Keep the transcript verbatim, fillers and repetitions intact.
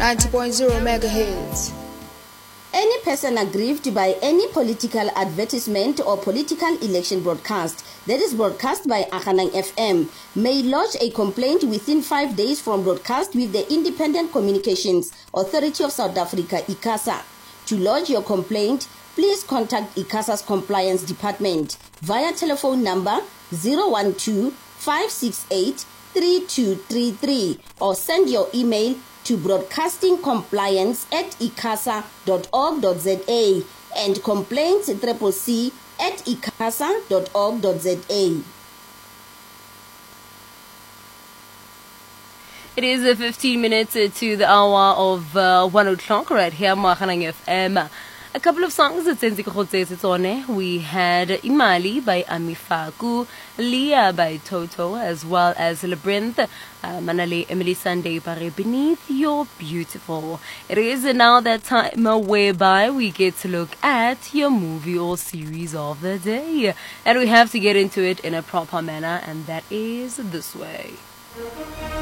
ninety point zero megahertz. Any person aggrieved by any political advertisement or political election broadcast that is broadcast by Aghanang F M may lodge a complaint within five days from broadcast with the Independent Communications Authority of South Africa, ICASA. To lodge your complaint, please contact ICASA's Compliance Department via telephone number zero one two, five six eight, three two three three or send your email to broadcastingcompliance at icasa dot org dot za and complaints triple C at icasa dot org dot za. It is uh, fifteen minutes uh, to the hour of uh, one o'clock right here on Aghanang F M. A couple of songs that it's on. We had Imali by Amifaku, Leah by Toto, as well as Labyrinth, uh, Manale Emily Sunday by Beneath Your Beautiful. It is now that time whereby we get to look at your movie or series of the day. And we have to get into it in a proper manner, and that is this way.